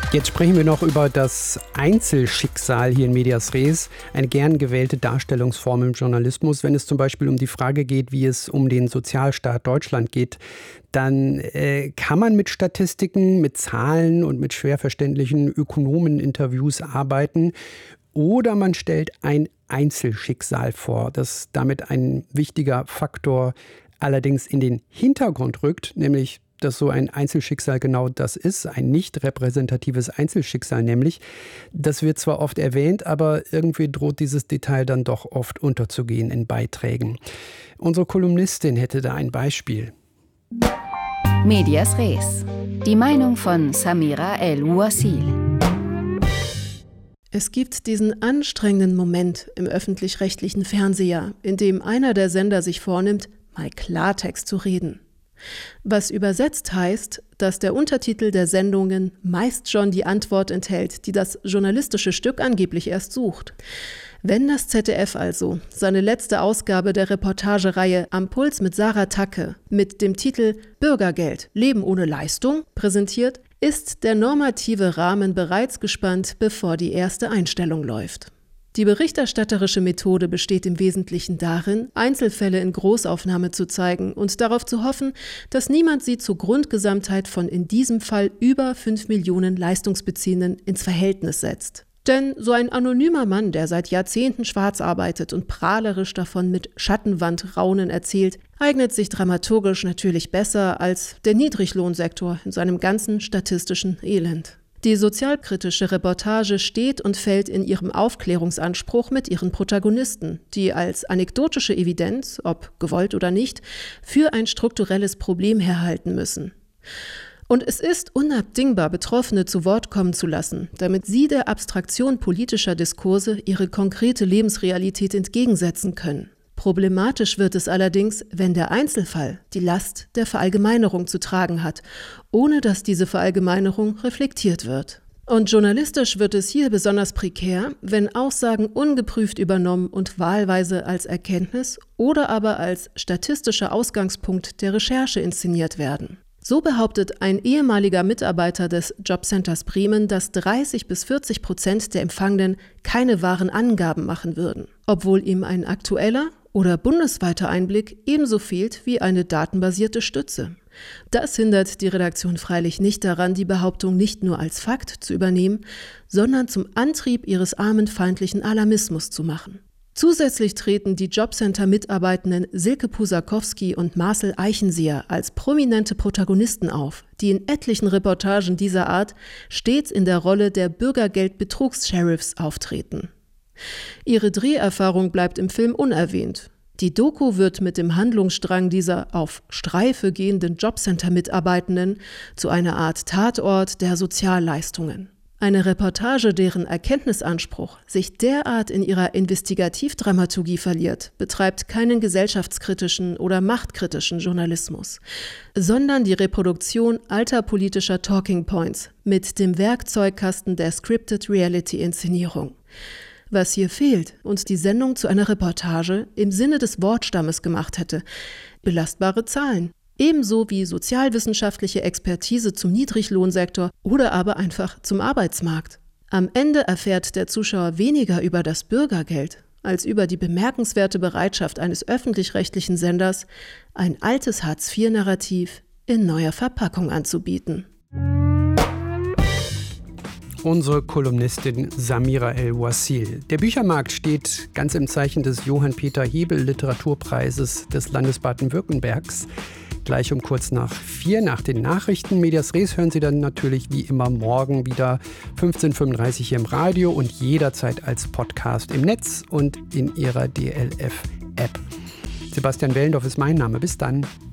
Jetzt sprechen wir noch über das Einzelschicksal hier in Medias Res, eine gern gewählte Darstellungsform im Journalismus. Wenn es zum Beispiel um die Frage geht, wie es um den Sozialstaat Deutschland geht, dann kann man mit Statistiken, mit Zahlen und mit schwer verständlichen Ökonomeninterviews arbeiten. Oder man stellt ein Einzelschicksal vor, das damit ein wichtiger Faktor allerdings in den Hintergrund rückt, nämlich dass so ein Einzelschicksal genau das ist, ein nicht repräsentatives Einzelschicksal nämlich. Das wird zwar oft erwähnt, aber irgendwie droht dieses Detail dann doch oft unterzugehen in Beiträgen. Unsere Kolumnistin hätte da ein Beispiel. Medias Res. Die Meinung von Samira El-Ouassil. Es gibt diesen anstrengenden Moment im öffentlich-rechtlichen Fernseher, in dem einer der Sender sich vornimmt, mal Klartext zu reden. Was übersetzt heißt, dass der Untertitel der Sendungen meist schon die Antwort enthält, die das journalistische Stück angeblich erst sucht. Wenn das ZDF also seine letzte Ausgabe der Reportagereihe Am Puls mit Sarah Tacke mit dem Titel Bürgergeld, Leben ohne Leistung präsentiert, ist der normative Rahmen bereits gespannt, bevor die erste Einstellung läuft. Die berichterstatterische Methode besteht im Wesentlichen darin, Einzelfälle in Großaufnahme zu zeigen und darauf zu hoffen, dass niemand sie zur Grundgesamtheit von in diesem Fall über 5 Millionen Leistungsbeziehenden ins Verhältnis setzt. Denn so ein anonymer Mann, der seit Jahrzehnten schwarz arbeitet und prahlerisch davon mit Schattenwandraunen erzählt, eignet sich dramaturgisch natürlich besser als der Niedriglohnsektor in seinem ganzen statistischen Elend. Die sozialkritische Reportage steht und fällt in ihrem Aufklärungsanspruch mit ihren Protagonisten, die als anekdotische Evidenz, ob gewollt oder nicht, für ein strukturelles Problem herhalten müssen. Und es ist unabdingbar, Betroffene zu Wort kommen zu lassen, damit sie der Abstraktion politischer Diskurse ihre konkrete Lebensrealität entgegensetzen können. Problematisch wird es allerdings, wenn der Einzelfall die Last der Verallgemeinerung zu tragen hat, ohne dass diese Verallgemeinerung reflektiert wird. Und journalistisch wird es hier besonders prekär, wenn Aussagen ungeprüft übernommen und wahlweise als Erkenntnis oder aber als statistischer Ausgangspunkt der Recherche inszeniert werden. So behauptet ein ehemaliger Mitarbeiter des Jobcenters Bremen, dass 30-40% der Empfangenden keine wahren Angaben machen würden, obwohl ihm ein aktueller oder bundesweiter Einblick ebenso fehlt wie eine datenbasierte Stütze. Das hindert die Redaktion freilich nicht daran, die Behauptung nicht nur als Fakt zu übernehmen, sondern zum Antrieb ihres armenfeindlichen Alarmismus zu machen. Zusätzlich treten die Jobcenter-Mitarbeitenden Silke Pusakowski und Marcel Eichenseher als prominente Protagonisten auf, die in etlichen Reportagen dieser Art stets in der Rolle der Bürgergeld-Betrugs-Sheriffs auftreten. Ihre Dreherfahrung bleibt im Film unerwähnt. Die Doku wird mit dem Handlungsstrang dieser auf Streife gehenden Jobcenter-Mitarbeitenden zu einer Art Tatort der Sozialleistungen. Eine Reportage, deren Erkenntnisanspruch sich derart in ihrer Investigativdramaturgie verliert, betreibt keinen gesellschaftskritischen oder machtkritischen Journalismus, sondern die Reproduktion alter politischer Talking Points mit dem Werkzeugkasten der Scripted Reality-Inszenierung. Was hier fehlt und die Sendung zu einer Reportage im Sinne des Wortstammes gemacht hätte: belastbare Zahlen. Ebenso wie sozialwissenschaftliche Expertise zum Niedriglohnsektor oder aber einfach zum Arbeitsmarkt. Am Ende erfährt der Zuschauer weniger über das Bürgergeld als über die bemerkenswerte Bereitschaft eines öffentlich-rechtlichen Senders, ein altes Hartz-IV-Narrativ in neuer Verpackung anzubieten. Unsere Kolumnistin Samira El-Ouassil. Der Büchermarkt steht ganz im Zeichen des Johann-Peter Hebel-Literaturpreises des Landes Baden-Württembergs. Gleich um kurz nach 4 nach den Nachrichten. Medias Res hören Sie dann natürlich wie immer morgen wieder 15:35 hier im Radio und jederzeit als Podcast im Netz und in Ihrer DLF-App. Sebastian Wellendorf ist mein Name. Bis dann.